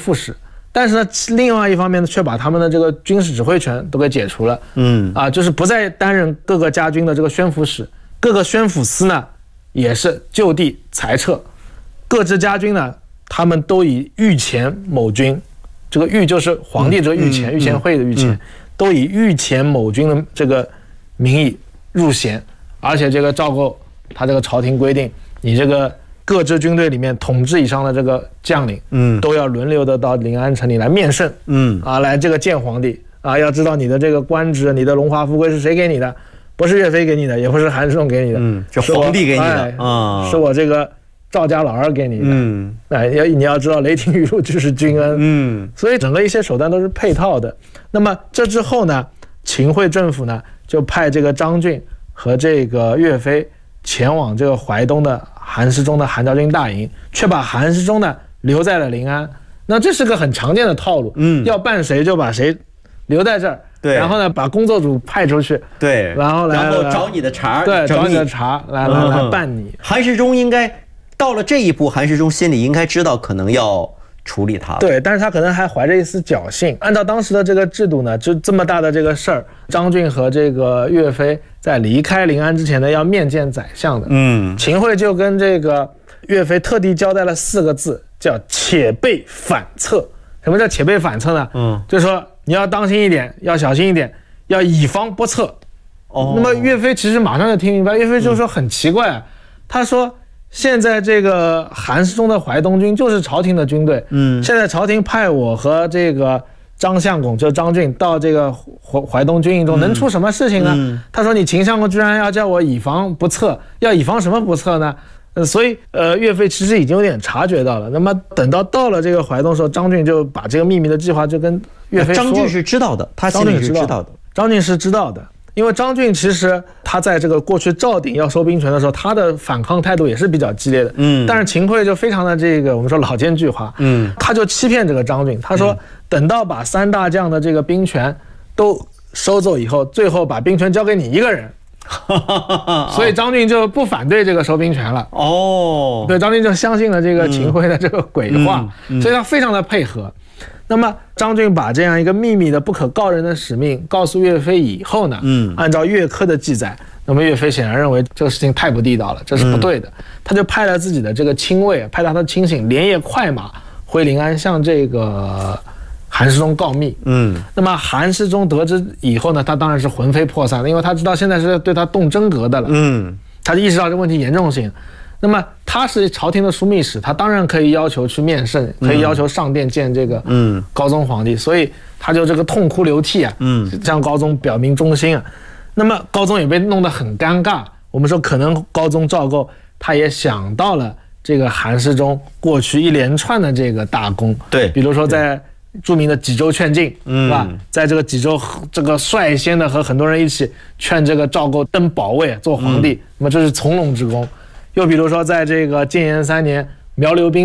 副使。但是呢，另外一方面呢，却把他们的这个军事指挥权都给解除了。就是不再担任各个家军的这个宣抚使，各个宣抚司呢也是就地裁撤，各支家军呢，他们都以御前某军，这个御就是皇帝这个御前，御前会的御前，都以御前某军的这个名义入衔，而且这个赵构他这个朝廷规定，你这个各支军队里面统制以上的这个将领，都要轮流的到临安城里来面圣，来这个见皇帝啊，要知道你的这个官职、你的荣华富贵是谁给你的，不是岳飞给你的，也不是韩世忠给你的， 是皇帝给你的啊，是我这个赵家老二给你的，你要知道雷霆雨露就是君恩，所以整个一些手段都是配套的。那么这之后呢，秦桧政府呢就派这个张俊和这个岳飞前往这个淮东的韩世忠的韩家军大营，却把韩世忠呢留在了临安。那这是个很常见的套路，要办谁就把谁留在这儿，对，然后呢把工作组派出去， 对， 然后找你的茬， 对，找你的茬来办你。 韩世忠应该到了这一步，韩世忠心里应该知道可能要处理他了， 对，但是他可能还怀着一丝侥幸。按照当时的这个制度呢，就这么大的这个事儿，张俊和这个岳飞在离开临安之前呢，要面见宰相的。秦桧就跟这个岳飞特地交代了4个字，叫且备反侧。什么叫且备反侧呢？就是说你要当心一点，要小心一点，要以防不测。那么岳飞其实马上就听明白，岳飞就说很奇怪啊，他说现在这个韩世忠的淮东军就是朝廷的军队，现在朝廷派我和这个张相公，就是张俊到这个淮东军营中，能出什么事情呢？他说你秦相公居然要叫我以防不测，要以防什么不测呢？所以岳飞其实已经有点察觉到了。那么等到了这个淮东的时候，张俊就把这个秘密的计划就跟岳飞说。 张俊是知道的，他心里是知道的。 张俊是知道的。因为张俊其实他在这个过去赵鼎要收兵权的时候，他的反抗态度也是比较激烈的。但是秦桧就非常的这个我们说老奸巨猾，他就欺骗这个张俊，他说等到把3大将的这个兵权都收走以后，最后把兵权交给你一个人。所以张俊就不反对这个收兵权了。对，张俊就相信了这个秦桧的这个鬼话，所以他非常的配合。那么张俊把这样一个秘密的不可告人的使命告诉岳飞以后呢，按照岳珂的记载，那么岳飞显然认为这个事情太不地道了，这是不对的，他就派了自己的这个亲卫，派他的亲信连夜快马回临安，向这个韩世忠告密。那么韩世忠得知以后呢，他当然是魂飞魄散的，因为他知道现在是对他动真格的了。他就意识到这个问题严重性。那么他是朝廷的枢密使，他当然可以要求去面圣，可以要求上殿见这个高宗皇帝，所以他就这个痛哭流涕啊，向高宗表明忠心啊。那么高宗也被弄得很尴尬。我们说可能高宗赵构他也想到了这个韩世忠过去一连串的这个大功， 对， 比如说在著名的济州劝进，是吧？在这个济州这个率先的和很多人一起劝这个赵构登宝位做皇帝，那么这是从龙之功。又比如说在这个建炎3年苗刘兵